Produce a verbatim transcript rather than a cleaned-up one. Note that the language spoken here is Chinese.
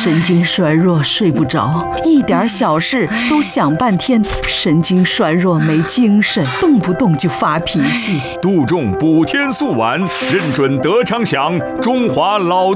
神经衰弱睡不着，一点小事都想半天，神经衰弱没精神，动不动就发脾气。 杜仲补天素丸，认准德昌祥，中华老